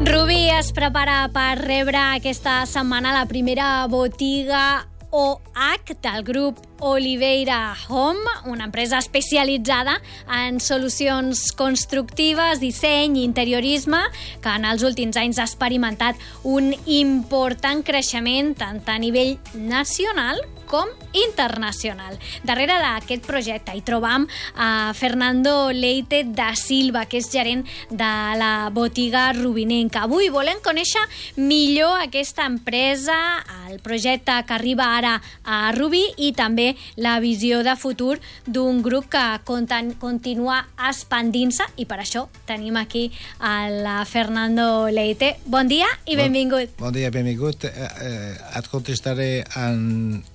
Rubí es prepara per rebre aquesta setmana la primera botiga OH del grup Oliveira Home, una empresa especialitzada en solucions constructives, disseny i interiorisme, que en els últims anys ha experimentat un important creixement tant a nivell nacional com internacional. Darrere d'aquest projecte hi trobam a Fernando Leite da Silva, que és gerent de la botiga rubinenca. Avui volem conèixer millor aquesta empresa, el projecte que arriba ara a Rubí i també la visió de futur d'un grup que continua expandint-se, i per això tenim aquí el Fernando Leite. Bon dia i benvingut. Bon dia, benvingut. Et contestaré en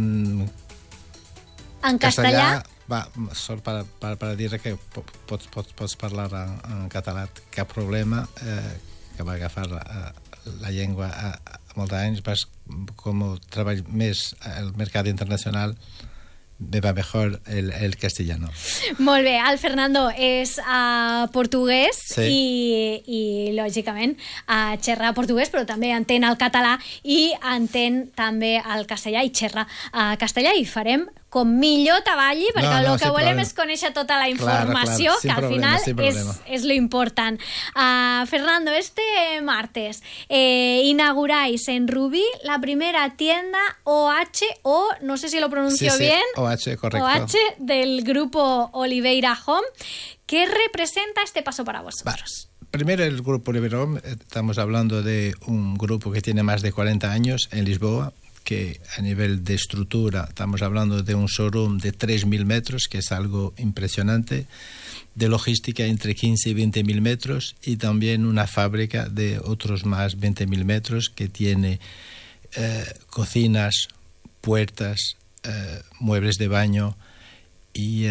castellà. Va, sort per dir que pots parlar en català, cap problema, que va agafar la llengua a molts anys, com treballo més al mercat internacional, me va mejor el castellano. Molt bé, el Fernando és portuguès, sí. i lògicament xerra portuguès, però també entén el català i entén també el castellà i xerra castellà, i farem com millor treballi, perquè el que volem és conèixer tota la informació, que al final és lo important. Fernando, este martes inauguráis en Rubí la primera tienda OH, o no sé si lo pronuncio bien, OH, correcto. OH del grupo Oliveira Home. ¿Qué representa este paso para vosotros? Primero, el grupo Oliveira Home, estamos hablando de un grupo que tiene más de 40 años en Lisboa, que a nivel de estructura estamos hablando de un showroom de 3.000 metros, que es algo impresionante, de logística entre 15 y 20.000 metros, y también una fábrica de otros más 20.000 metros que tiene cocinas, puertas, muebles de baño y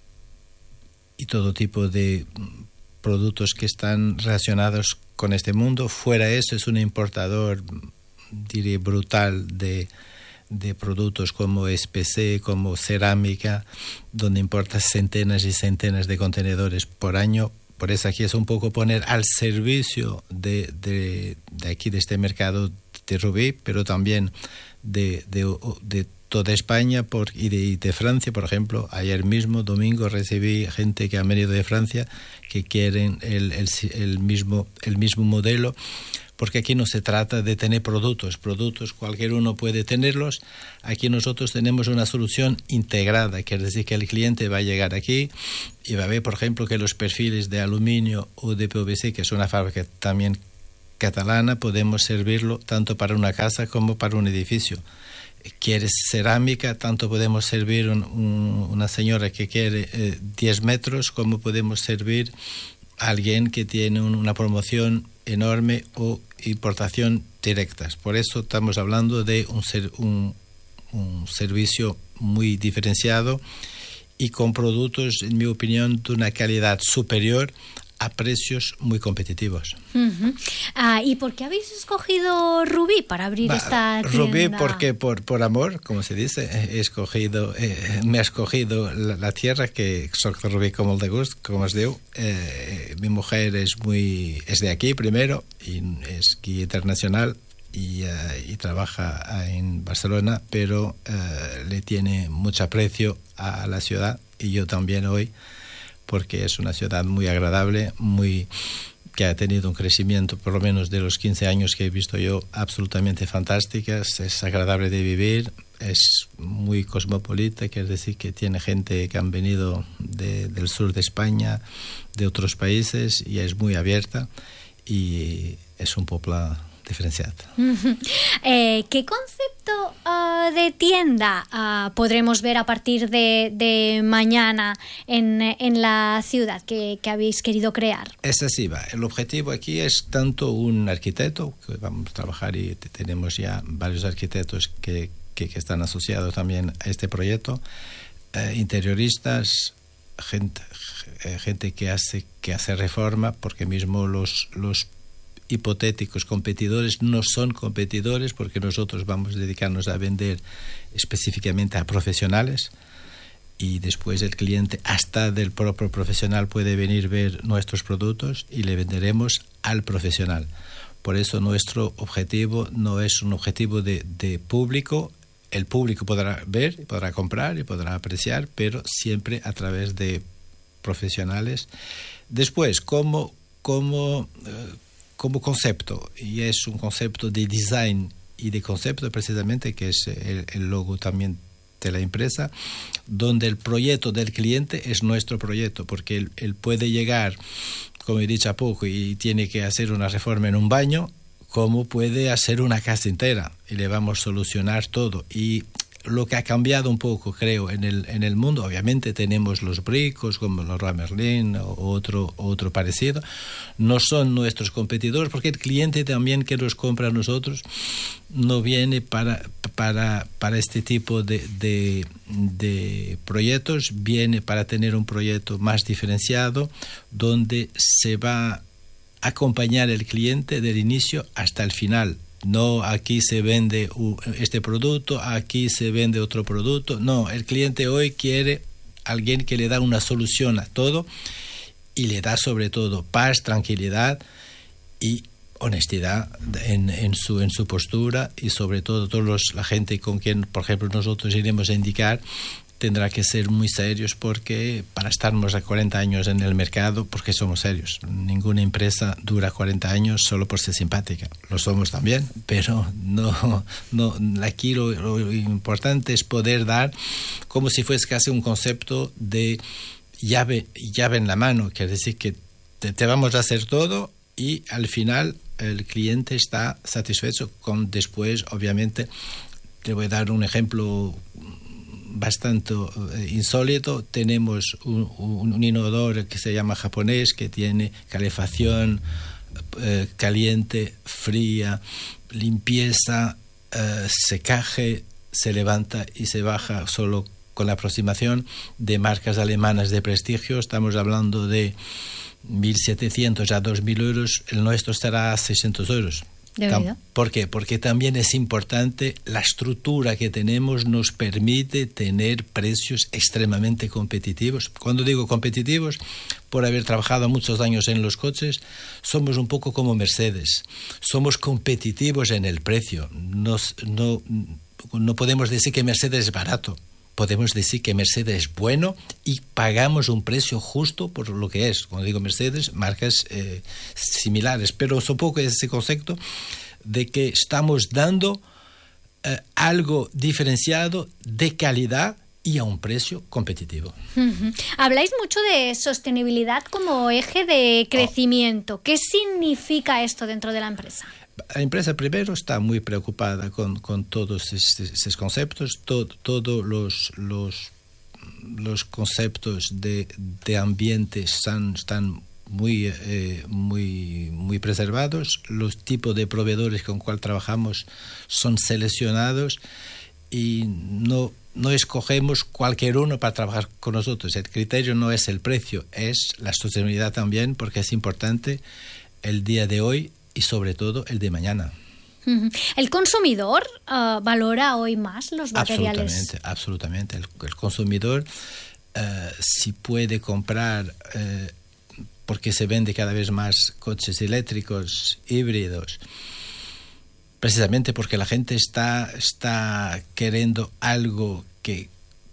todo tipo de productos que están relacionados con este mundo. Fuera de eso, es un importador, diré, brutal de productos como SPC, como cerámica, donde importa centenas y centenas de contenedores por año. Por eso aquí es un poco poner al servicio de aquí, de este mercado de Rubí, pero también de toda España y de Francia. Por ejemplo, ayer mismo, domingo, recibí gente que ha venido de Francia que quieren el mismo modelo, porque aquí no se trata de tener productos, cualquier uno puede tenerlos. Aquí nosotros tenemos una solución integrada, quiere decir que el cliente va a llegar aquí y va a ver, por ejemplo, que los perfiles de aluminio o de PVC, que es una fábrica también catalana, podemos servirlo tanto para una casa como para un edificio. ¿Quieres cerámica? Tanto podemos servir una señora que quiere 10 metros, como podemos servir a alguien que tiene una promoción enorme o importación directas. Por eso estamos hablando de un servicio muy diferenciado y con productos, en mi opinión, de una calidad superior a precios muy competitivos. Uh-huh. ¿Y por qué habéis escogido Rubí para abrir esta tienda? Rubí porque por amor, como se dice, me ha escogido la tierra, que soc de Rubí com el de gust, com es diu. Mi mujer es de aquí primero, y es guía internacional, y trabaja en Barcelona, pero le tiene mucho aprecio a la ciudad, y yo también hoy, porque es una ciudad muy agradable, que ha tenido un crecimiento, por lo menos de los 15 años que he visto yo, absolutamente fantástica. Es agradable de vivir, es muy cosmopolita, quiere decir que tiene gente que han venido del sur de España, de otros países, y es muy abierta, y es un pueblo diferenciado. ¿Qué concepto de tienda podremos ver a partir de mañana en la ciudad que habéis querido crear? Es así, va. El objetivo aquí es tanto un arquitecto, que vamos a trabajar, y tenemos ya varios arquitectos que están asociados también a este proyecto, interioristas, gente que hace reforma, porque mismo los hipotéticos competidores no son competidores, porque nosotros vamos a dedicarnos a vender específicamente a profesionales, y después el cliente, hasta del propio profesional, puede venir ver nuestros productos y le venderemos al profesional. Por eso nuestro objetivo no es un objetivo de público. El público podrá ver, podrá comprar y podrá apreciar, pero siempre a través de profesionales. Después, como concepto, y es un concepto de design y de concepto precisamente, que es el logo también de la empresa, donde el proyecto del cliente es nuestro proyecto, porque él puede llegar, como he dicho a poco, y tiene que hacer una reforma en un baño, como puede hacer una casa entera, y le vamos a solucionar todo. Y lo que ha cambiado un poco, creo, en el mundo, obviamente tenemos los bricos como los Leroy Merlin o otro parecido, no son nuestros competidores, porque el cliente también que los compra a nosotros no viene para este tipo de proyectos, viene para tener un proyecto más diferenciado, donde se va a acompañar el cliente del inicio hasta el final. No, aquí se vende este producto, aquí se vende otro producto. No, el cliente hoy quiere alguien que le da una solución a todo y le da sobre todo paz, tranquilidad y honestidad en su postura, y sobre todo la gente con quien, por ejemplo, nosotros iremos a indicar, tendrá que ser muy serios, porque para estarnos a 40 años en el mercado, porque somos serios. Ninguna empresa dura 40 años solo por ser simpática. Lo somos también, pero no aquí lo importante es poder dar como si fuese casi un concepto de llave en la mano, quiere decir que te vamos a hacer todo y al final el cliente está satisfecho. Después, obviamente, te voy a dar un ejemplo bastante insólito. Tenemos un inodoro que se llama japonés, que tiene calefacción caliente, fría, limpieza, secaje, se levanta y se baja solo con la aproximación, de marcas alemanas de prestigio. Estamos hablando de 1.700 a 2.000 euros. El nuestro estará a 600 euros. ¿Por qué? Porque también es importante, la estructura que tenemos nos permite tener precios extremadamente competitivos. Cuando digo competitivos, por haber trabajado muchos años en los coches, somos un poco como Mercedes. Somos competitivos en el precio. No podemos decir que Mercedes es barato. Podemos decir que Mercedes es bueno y pagamos un precio justo por lo que es. Cuando digo Mercedes, marcas similares, pero es un poco ese concepto de que estamos dando algo diferenciado, de calidad y a un precio competitivo. Uh-huh. Habláis mucho de sostenibilidad como eje de crecimiento. ¿Qué significa esto dentro de la empresa? La empresa primero está muy preocupada con todos esos conceptos, todos los conceptos de ambiente están muy preservados. Los tipos de proveedores con cual trabajamos son seleccionados y no escogemos cualquier uno para trabajar con nosotros. El criterio no es el precio, es la sostenibilidad también, porque es importante el día de hoy y sobre todo el de mañana. ¿El consumidor valora hoy más los materiales? Absolutamente. El consumidor, si puede comprar, porque se vende cada vez más coches eléctricos, híbridos, precisamente porque la gente está queriendo algo que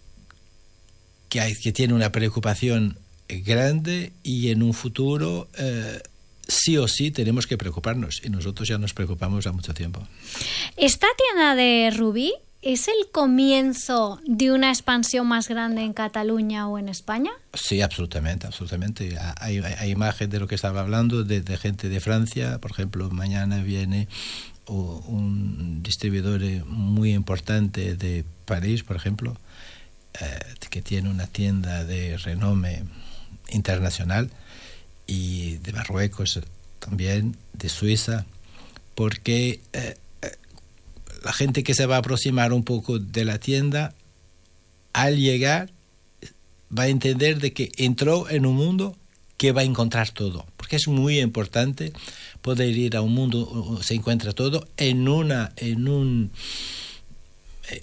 tiene una preocupación grande, y en un futuro sí o sí tenemos que preocuparnos, y nosotros ya nos preocupamos a mucho tiempo. ¿Esta tienda de Rubí es el comienzo de una expansión más grande en Cataluña o en España? Sí, absolutamente. Hay imagen de lo que estaba hablando, de gente de Francia. Por ejemplo, mañana viene un distribuidor muy importante de París, por ejemplo, que tiene una tienda de renombre internacional, y de Marruecos también, de Suiza, porque la gente que se va a aproximar un poco de la tienda, al llegar va a entender de que entró en un mundo que va a encontrar todo, porque es muy importante poder ir a un mundo, se encuentra todo en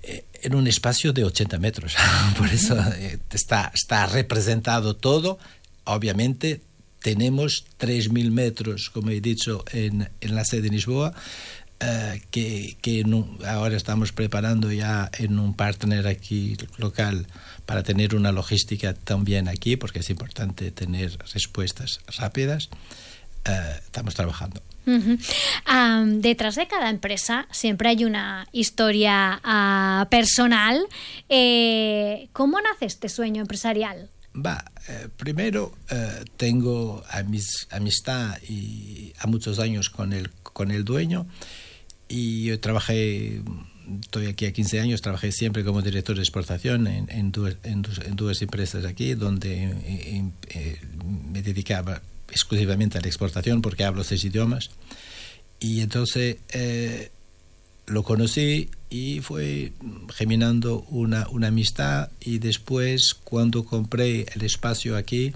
en un espacio de 80 metros. Por eso está representado todo. Obviamente tenemos 3.000 metros, como he dicho, en la sede de Lisboa, que ahora estamos preparando ya en un partner aquí local para tener una logística también aquí, porque es importante tener respuestas rápidas. Estamos trabajando. Detrás de cada empresa siempre hay una historia personal. ¿Cómo nace este sueño empresarial? Primero tengo amistad y a muchos años con el dueño, y yo estoy aquí a 15 años, trabajé siempre como director de exportación en dos empresas aquí, donde me dedicaba exclusivamente a la exportación porque hablo 6 idiomas. Y entonces lo conocí y fue geminando una amistad, y después cuando compré el espacio aquí,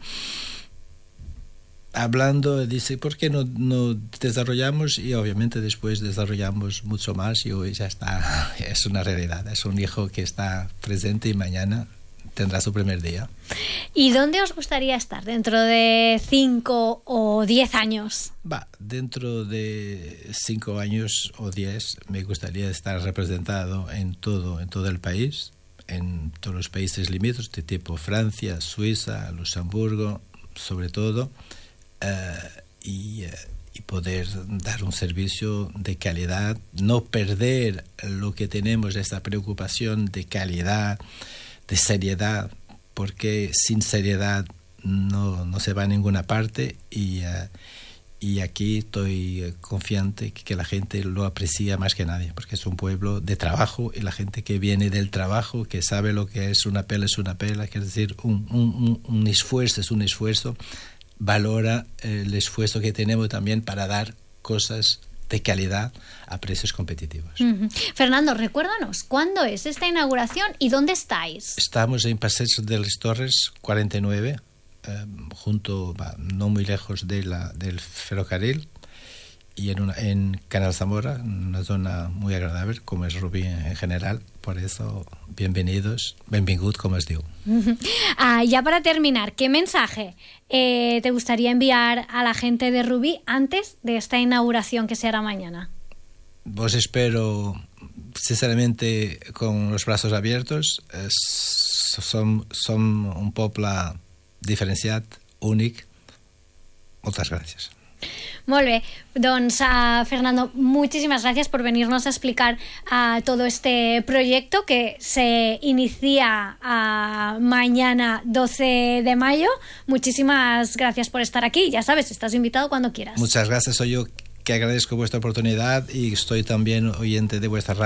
hablando, dice, ¿por qué no desarrollamos? Y obviamente después desarrollamos mucho más, y hoy ya está, es una realidad, es un hijo que está presente y mañana tendrá su primer día. ¿Y dónde os gustaría estar dentro de 5 o 10 años? Dentro de 5 años o 10 me gustaría estar representado en todo el país, en todos los países limítrofes, de tipo Francia, Suiza, Luxemburgo, sobre todo, y poder dar un servicio de calidad, no perder lo que tenemos, esta preocupación de calidad, de seriedad, porque sin seriedad no se va a ninguna parte, y aquí estoy confiante que la gente lo aprecia más que nadie, porque es un pueblo de trabajo, y la gente que viene del trabajo, que sabe lo que es una pela, que es decir, un esfuerzo es un esfuerzo, valora el esfuerzo que tenemos también para dar cosas de calidad a precios competitivos. Fernando, recuérdanos, ¿cuándo es esta inauguración y dónde estáis? Estamos en Passeig de les Torres 49, no muy lejos del ferrocarril, y en Canal Zamora, una zona muy agradable, como es Rubí en general. Por eso, benvingut, como os digo. Ya para terminar, ¿qué mensaje te gustaría enviar a la gente de Rubí antes de esta inauguración que se hará mañana? Os espero, sinceramente, con los brazos abiertos. Som un poble diferenciat, únic. Moltes gràcies. Molt bé, doncs Fernando, muchísimas gracias por venirnos a explicar todo este proyecto que se inicia mañana 12 de mayo. Muchísimas gracias por estar aquí. Ya sabes, estás invitado cuando quieras. Muchas gracias, soy yo que agradezco vuestra oportunidad, y estoy también oyente de vuestra radio.